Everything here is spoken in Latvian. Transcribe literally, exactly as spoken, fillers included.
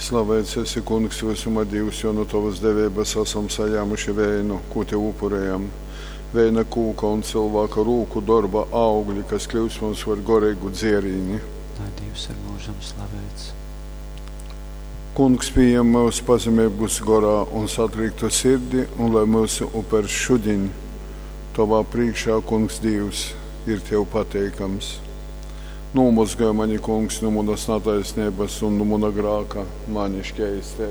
Slavēts esi, Kungs, visuma Dievs, jo no tavas devības esam saņēmuši vēju, ko te upurējam. Vēja kūka un cilvēka rūku darba augļi, kas kļūst mums par gorīgu dzierīni. Lai Dievs ir mūžam slavēts. Kungs pieņem mūsu pazemības gorā un satrīktu sirdi, un lai mūsu upers šudiņ, tavā priekšā, Kungs Dievs, ir tev pateikams. Nūmazgāja mani, Kungs, no manas nataisnības un no mana grāka mani šķēstē.